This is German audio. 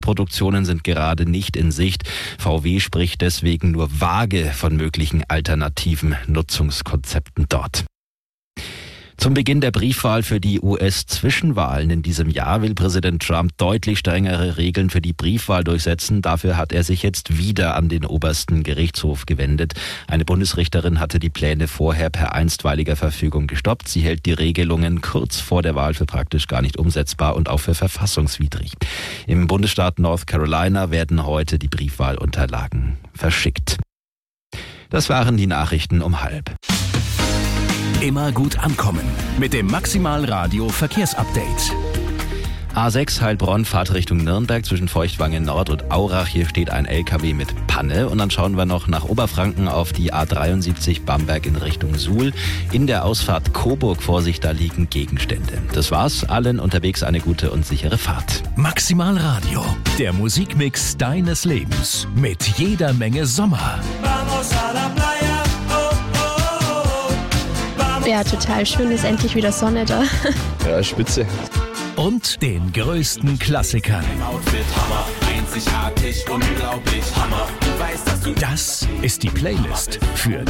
Produktionen sind gerade nicht in Sicht. VW spricht deswegen nur vage von möglichen alternativen Nutzungskonzepten dort. Zum Beginn der Briefwahl für die US-Zwischenwahlen in diesem Jahr will Präsident Trump deutlich strengere Regeln für die Briefwahl durchsetzen. Dafür hat er sich jetzt wieder an den obersten Gerichtshof gewendet. Eine Bundesrichterin hatte die Pläne vorher per einstweiliger Verfügung gestoppt. Sie hält die Regelungen kurz vor der Wahl für praktisch gar nicht umsetzbar und auch für verfassungswidrig. Im Bundesstaat North Carolina werden heute die Briefwahlunterlagen verschickt. Das waren die Nachrichten um 12:30. Immer gut ankommen mit dem Maximal Radio Verkehrsupdate. A6 Heilbronn, Fahrt Richtung Nürnberg zwischen Feuchtwangen Nord und Aurach. Hier steht ein LKW mit Panne. Und dann schauen wir noch nach Oberfranken auf die A73 Bamberg in Richtung Suhl. In der Ausfahrt Coburg, Vorsicht, da liegen Gegenstände. Das war's. Allen unterwegs eine gute und sichere Fahrt. Maximal Radio, der Musikmix deines Lebens. Mit jeder Menge Sommer. Ja, total schön, ist endlich wieder Sonne da. Ja, spitze. Und den größten Klassikern. Das ist die Playlist für